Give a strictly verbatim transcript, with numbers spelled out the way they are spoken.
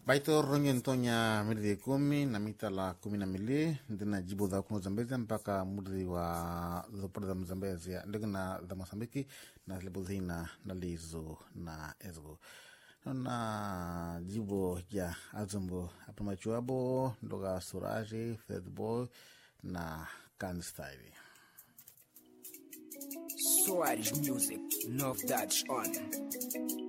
Baito rongen tonya miri kumi na mita la kumi na mili ndina jibu za kuno Zambezi mpaka mudri wa zopor za Mzambezi ndina za Mosambiki na libuzina na lizo na ezgo na jibu ya azumbo apamachuabo ndoga suraji fedbo na kanstyle Soares Music, North Dutch on